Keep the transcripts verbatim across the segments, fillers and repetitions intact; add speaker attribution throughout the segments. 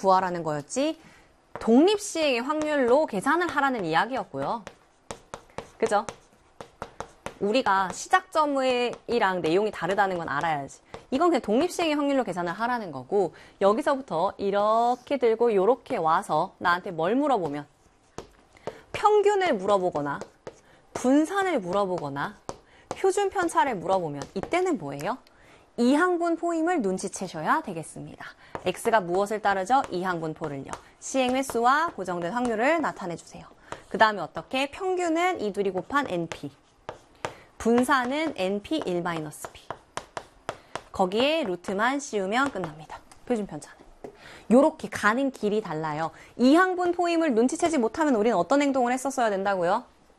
Speaker 1: 구하라는 거였지 독립시행의 확률로 계산을 하라는 이야기였고요. 그죠? 우리가 시작점이랑 내용이 다르다는 건 알아야지. 이건 그냥 독립시행의 확률로 계산을 하라는 거고 여기서부터 이렇게 들고 이렇게 와서 나한테 뭘 물어보면 평균을 물어보거나 분산을 물어보거나 표준 편차를 물어보면 이때는 뭐예요? 이항분 포임을 눈치채셔야 되겠습니다. x가 무엇을 따르죠? 이항분포를요. 시행 횟수와 고정된 확률을 나타내 주세요. 그 다음에 어떻게? 평균은 이 둘이 곱한 np. 분산은 np 일 마이너스 p. 거기에 루트만 씌우면 끝납니다. 표준 편차는. 요렇게 가는 길이 달라요. 이항분 포임을 눈치채지 못하면 우리는 어떤 행동을 했었어야 된다고요?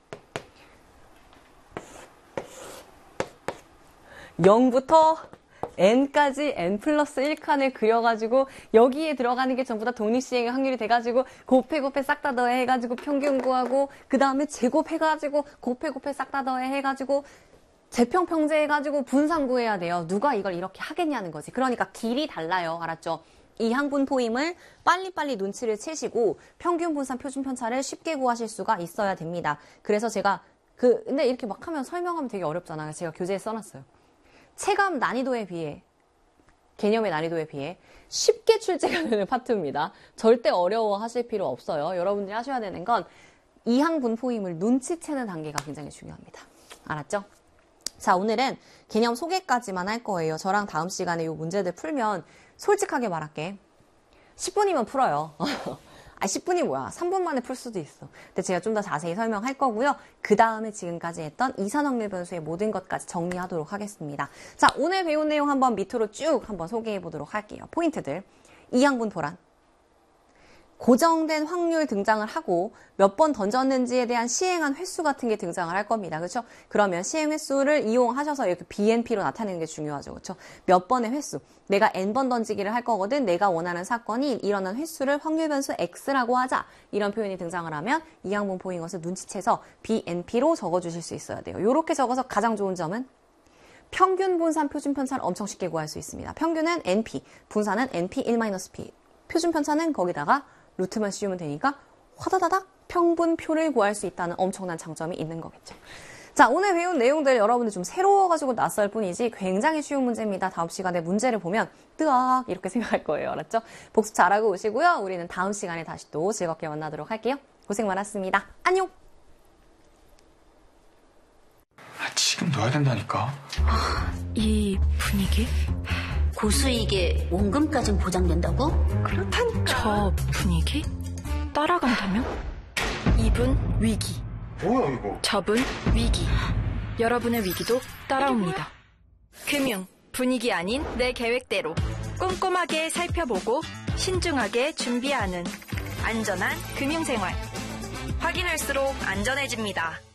Speaker 1: 영부터 n까지 n 플러스 일 칸을 그려가지고 여기에 들어가는 게 전부 다 독립시행의 확률이 돼가지고 곱해 곱해 싹 다 더해 해가지고 평균 구하고 그 다음에 제곱해가지고 곱해 곱해 싹 다 더해 해가지고 재평평제 해가지고 분산 구해야 돼요. 누가 이걸 이렇게 하겠냐는 거지. 그러니까 길이 달라요. 알았죠? 이항분 포임을 빨리빨리 눈치를 채시고 평균 분산 표준 편차를 쉽게 구하실 수가 있어야 됩니다. 그래서 제가 그 근데 이렇게 막 하면 설명하면 되게 어렵잖아요. 제가 교재에 써놨어요. 체감 난이도에 비해 개념의 난이도에 비해 쉽게 출제가 되는 파트입니다. 절대 어려워하실 필요 없어요. 여러분들이 하셔야 되는 건 이항분 포임을 눈치채는 단계가 굉장히 중요합니다. 알았죠? 자, 오늘은 개념 소개까지만 할 거예요. 저랑 다음 시간에 이 문제들 풀면 솔직하게 말할게. 십 분이면 풀어요. 아, 십 분이 뭐야? 삼 분 만에 풀 수도 있어. 근데 제가 좀 더 자세히 설명할 거고요. 그 다음에 지금까지 했던 이산확률 변수의 모든 것까지 정리하도록 하겠습니다. 자, 오늘 배운 내용 한번 밑으로 쭉 한번 소개해 보도록 할게요. 포인트들. 이항분포란 고정된 확률 등장을 하고 몇 번 던졌는지에 대한 시행한 횟수 같은 게 등장을 할 겁니다. 그렇죠? 그러면 시행 횟수를 이용하셔서 이렇게 비엔피로 나타내는 게 중요하죠. 그렇죠? 몇 번의 횟수. 내가 n번 던지기를 할 거거든. 내가 원하는 사건이 일어난 횟수를 확률 변수 x라고 하자. 이런 표현이 등장을 하면 이항분포인 것을 눈치채서 비엔피로 적어주실 수 있어야 돼요. 이렇게 적어서 가장 좋은 점은 평균 분산 표준 편차를 엄청 쉽게 구할 수 있습니다. 평균은 np, 분산은 np 일 마이너스 p. 표준 편차는 거기다가 루트만 씌우면 되니까 화다다닥 평분표를 구할 수 있다는 엄청난 장점이 있는 거겠죠. 자, 오늘 배운 내용들 여러분들 좀 새로워가지고 낯설 뿐이지 굉장히 쉬운 문제입니다. 다음 시간에 문제를 보면 뜨악 이렇게 생각할 거예요. 알았죠? 복습 잘하고 오시고요. 우리는 다음 시간에 다시 또 즐겁게 만나도록 할게요. 고생 많았습니다. 안녕!
Speaker 2: 아, 지금 넣어야 된다니까.
Speaker 3: 아, 이 분위기?
Speaker 4: 고수익에 원금까진 보장된다고?
Speaker 3: 그렇다니까. 저 분위기? 따라간다면? 이분 위기.
Speaker 2: 뭐야 이거?
Speaker 3: 저분 위기. 여러분의 위기도 따라옵니다. 금융, 분위기 아닌 내 계획대로 꼼꼼하게 살펴보고 신중하게 준비하는 안전한 금융생활. 확인할수록 안전해집니다.